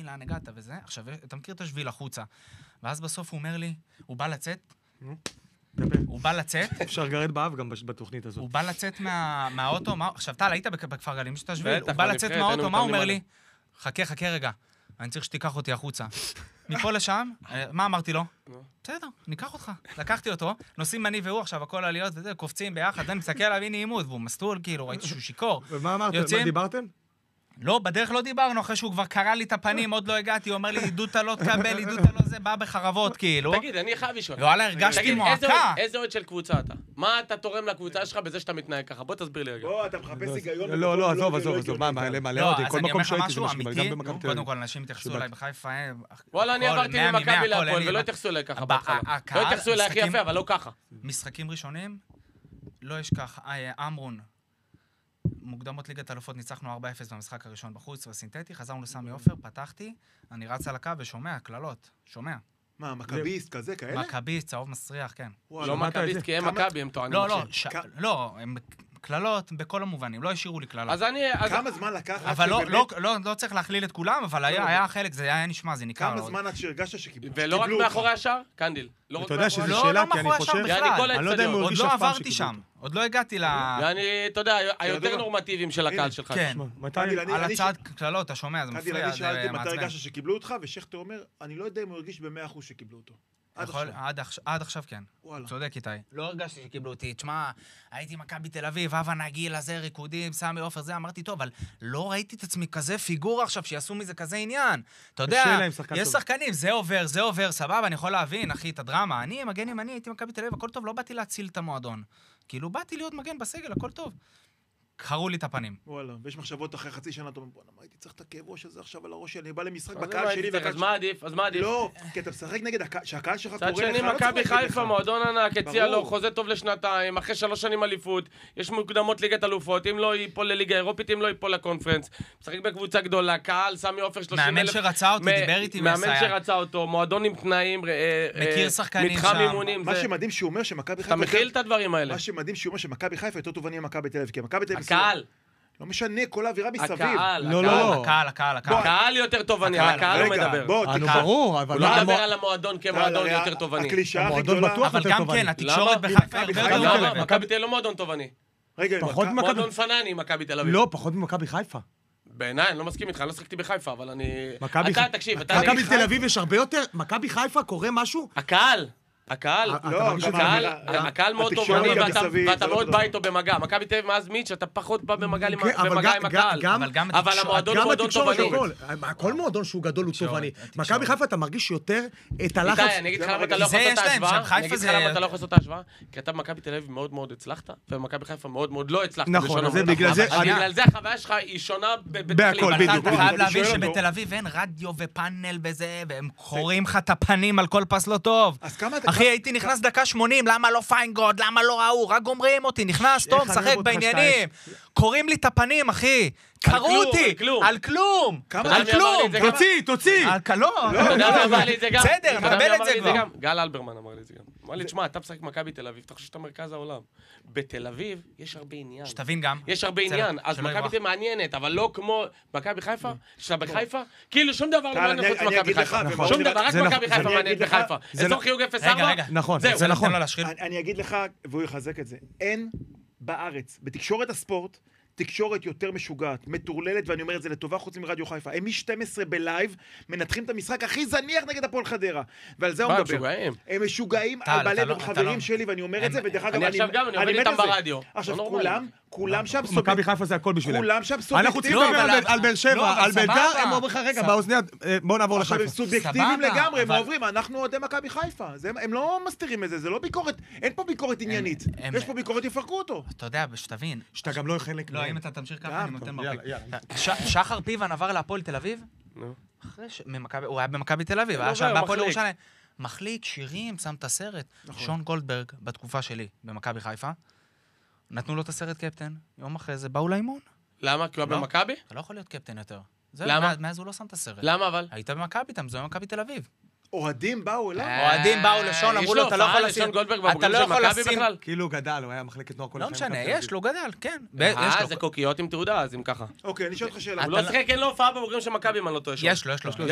לאן הגעת וזה. עכשיו, אתה מכיר את השביל החוצה. ואז בסוף הוא אומר לי, הוא בא לצאת, הוא בא לצאת. אפשר גרד באב גם בתוכנית הזאת. הוא בא לצאת מהאוטו, עכשיו, טל, היית בכפר גלים, שאתה שביל, הוא בא לצאת מהאוטו, מה הוא אומר לי? חכה רגע, אני צריך שתיקח אותי החוצה. מפה לשם, מה אמרתי לו? בסדר, ניקח אותך. לקחתי אותו, נוסעים אני והוא עכשיו, הכל עליות, קופצים ביחד, אני מסתכל עליו, הנה עימות, והוא מסטול, כאילו, ראיתי שהוא שיקור. ומה אמרתם? מה דיברתם? לא, בדרך לא דיברנו, אחרי שהוא כבר קרא לי את הפנים, עוד לא הגעתי, הוא אומר לי, עידות לא תקבל, עידות לא זה, בא בחרבות, כאילו. תגיד, אני חייב לשאול. וואלה, הרגשתי מועקה. איזה עוד של קבוצה אתה? מה אתה תורם לקבוצה שלך בזה שאתה מתנהג ככה? בוא תסביר לי רגע. בוא, אתה מחפש היגיון. לא, עזוב, מה, מלא עוד, כל מקום שהייתי זה משהו, גם במכבי תל אביב. קודם כל, אנשים התייחסו אליי בחיפה. וואלה, אני עברתי ממכבי להפועל ולא התייחסו אליי ככה בהתחלה. לא התייחסו אליי הכי יפה, אבל לא ככה. משחקים ראשונים, לא אשכח, אמרון. מוקדמות ליגת אלופות ניצחנו 4-0 במשחק הראשון בחוץ בסינתטי, חזרנו לסמי עופר, פתחתי, אני רץ על הקו ושומע, קללות, שומע. מה, מכביסט כזה, כאלה? מכביסט, צהוב מסריח, כן. לא מכביסט, כי הם מכבי, הם טוענים. לא, הם קללות בכל המובנים, לא השאירו לי קללות. כמה זמן לקח? אבל לא צריך להכליל את כולם, אבל היה חלק, זה היה נשמע, זה ניכר. כמה זמן עד שהרגשת שקיבלו? ולא רק מאחורי השאר? קנדיל. אתה יודע שזו שאלה, כי אני חושב... אני עוד לא עברתי שם, עוד לא הגעתי אתה יודע, היותר נורמטיביים של הקהל שלך. כן, על הצד קללות, אתה שומע, זה מפריע, אני זה שאלתי מתי מעצבן. הרגשת שקיבלו אותך, ושכטר אומר, אני לא יודע אם הוא הרגיש ב100% שקיבלו אותו. עד עכשיו כן, צודק איתי. לא הרגשתי שקיבלו אותי, תשמע, הייתי מכבי תל אביב, אבא נגיל, הזה, ריקודים, סמי עופר, זה, אמרתי, טוב, אבל לא ראיתי את עצמי כזה פיגורה עכשיו, שיעשו מזה כזה עניין. אתה יודע, יש שחקנים, זה עובר, סבבה, אני יכול להבין, אחי, את הדרמה. אני מגן ימני, הייתי מכבי תל אביב, הכל טוב, לא באתי להציל את המועדון. כאילו, באתי להיות מגן בסגל, הכל טוב. קראו לי את הפנים. וואלה, ויש מחשבות אחרי חצי שנה, אתה אומר, בוא'נה, מה הייתי צריך את הכאב ראש הזה עכשיו על הראש שלי, אני בא למשחק בקהל שלי, אז מה עדיף? לא, כי אתה משחק נגד, שהקהל שלך קורא לך, צד שני, מכבי חיפה, מועדון ענק, הציע לו חוזה טוב לשנתיים, אחרי 3 שנים אליפות, יש מוקדמות ליגת אלופות, אם לא ייפול לליגה אירופית, אם לא ייפול לקונפרנס, משחק בקבוצה גדולה, קהל, סמי עופר 30,000. מאמן שרצה אותי, דיבר איתי מאמן שרצה אותו, מועדון עם תנאים, מכיר שחקנים מתחם שם. אימונים. מה שמדהים שהוא אומר שמכבי חיפה... אתה מכיל את הדברים האלה. מה שמדהים שהוא אומר שמכבי חיפה יותר טובעני ממכבי תל אביב, כי מכבי תל אביב... הקהל. לא משנה, כל האווירה מסביב. הקהל. הקהל יותר טובעני, הקהל לא מדבר. ברור, הוא לא מדבר על המועדון כמועדון יותר טובעני. הקלישה הכי גדולה. אבל גם כן, התקשורת בחיפה הרבה יותר טובה. מכבי תל אביב לא מועדון טובעני. רגע, מועדון פנני, מכבי תל אביב. לא, פחות ממכבי חיפה. בעיניי, אני לא מסכים איתך, אני לא שחקתי בחיפה, אבל אני... תקשיב, מכבי תל אביב יש הרבה יותר, מכבי חיפה קורה משהו? הקהל מאוד טובעני ואתה מאוד בא איתו במגע. מכבי תל אביב מאז מיץ' אתה פחות בא במגע עם הקהל. אבל המועדון הוא מועדון טובעני. כל מועדון שהוא גדול הוא טובעני. מכבי חיפה אתה מרגיש יותר את הלחץ. איתי, אני אגיד לך למה אתה לא יכול לעשות את ההשוואה. כי אתה במכבי תל אביב מאוד מאוד הצלחת, ובמכבי חיפה מאוד מאוד לא הצלחת. נכון, זה בגלל זה... בגלל זה החוויה שלך היא שונה בהכל, בדיוק. אתה חייב להבין שבתל אביב אין רדיו ופאנל וזה, והם חורים לך את הפנים על כל פס לא טוב. אחי, הייתי נכנס דקה 80, למה לא פיינגוד, למה לא ראו, רק גומרים אותי, נכנס, טוב, שחק בעניינים. קוראים לי את הפנים, אחי. קראו אותי, על כלום. תוציא. לא, בסדר, מקבל את זה כבר. גל אלברמן אמר לי את זה גם. אמר לי, תשמע, אתה משחק מכבי תל אביב, אתה חושב שאתה מרכז העולם. בתל אביב יש הרבה עניין. שתבין גם. יש הרבה עניין, אז מכבי תל מעניינת, אבל לא כמו מכבי חיפה, שאתה בחיפה, כאילו שום דבר לא מעניין חוץ מכבי חיפה. שום דבר, רק מכבי חיפה מעניינת בחיפה. אזור חיוג 0-4. נכון, זה נכון. אני אגיד לך, והוא יחזק את זה, אין בארץ, בתקשורת הספורט, תקשורת יותר משוגעת, מטורללת, ואני אומר את זה לטובה חוץ מרדיו חיפה. הם מ-12 בלייב מנתחים את המשחק הכי זניח נגד הפועל חדרה. ועל זה הוא מדבר. הם משוגעים על בלב חברים שלי, ואני אומר את זה, ודרך אגב, אני עכשיו גם, אני עובד איתם ברדיו. עכשיו, כולם שם מכבי חיפה זה הכל בשבילם. כולם שם סובייקטיביים. אנחנו צריכים לדבר על באר שבע, על בית"ר, הם אומרים לך, רגע, באוזניה, בואו נעבור לחיפה. עכשיו, הם סובייקטיביים לגמרי, הם עוברים, אנחנו אוהדי מכבי חיפה. הם לא מסתירים את זה, זה לא ביקורת, אין פה ביקורת עניינית. יש פה ביקורת, יפרקו אותו. אתה יודע, שתבין. שאתה גם לא חלק. לא, אם אתה תמשיך ככה, אני נותן מרפק. שחר פיבן עבר להפועל תל אביב? הוא היה במכבי תל אביב, היה שם בהפועל ירושלים. מחליק, שירים, שם את הסרט. שון גולדברג, בתקופה שלי, במכבי חיפה, נתנו לו את הסרט קפטן. יום אחרי זה באו לאימון. למה? כי הוא היה במכבי? אתה לא יכול להיות קפטן יותר. למה? מאז הוא לא שם את הסרט. למה אבל? היית במכבי, אתה מזוהה במכבי תל אביב. אוהדים באו אליו? אוהדים באו לשון, אמרו לו, אתה לא יכול לשים... לשון גולדברג בבוגרים של מכבי בכלל? כאילו גדל, הוא היה מחלקת נוער כל לא משנה, יש לו גדל, כן. זה קוקיות עם תעודה, אז אם ככה. אוקיי, אני שואל אותך שאלה. הוא לא שחק, אין לו הופעה בבוגרים של מכבי, אם אני לא טועה. יש לו.